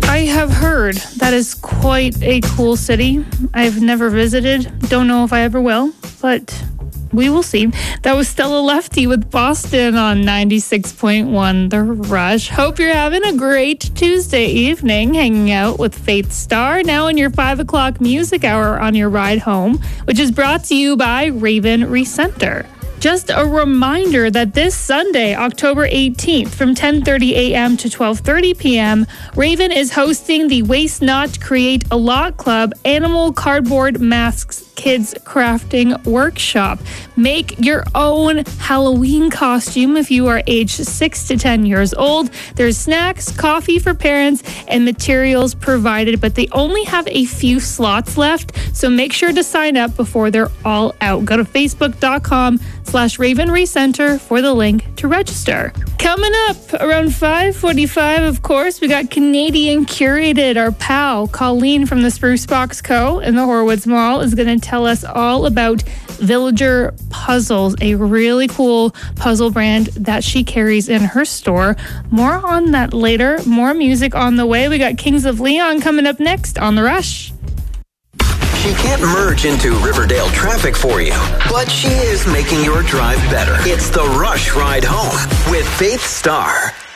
I have heard that is quite a cool city. I've never visited. Don't know if I ever will, but we will see. That was Stella Lefty with Boston on 96.1 The Rush. Hope you're having a great Tuesday evening hanging out with Faith Star. Now in your 5 o'clock music hour on your ride home, which is brought to you by Raven Recenter. Just a reminder that this Sunday, October 18th, from 10:30 a.m. to 12:30 p.m., Raven is hosting the Waste Not, Create a Lot Club Animal Cardboard Masks Kids Crafting Workshop. Make your own Halloween costume if you are aged 6 to 10 years old. There's snacks, coffee for parents, and materials provided, but they only have a few slots left, so make sure to sign up before they're all out. Go to facebook.com/Raven Recenter for the link to register. Coming up around 5:45, of course, we got Canadian Curated. Our pal Colleen from the Spruce Box Co. in the Horwoods Mall is going to tell us all about Villager Puzzles, a really cool puzzle brand that she carries in her store. More on that later. More music on the way. We got Kings of Leon coming up next on The Rush. She can't merge into Riverdale traffic for you, but she is making your drive better. It's the Rush Ride Home with Faith Star.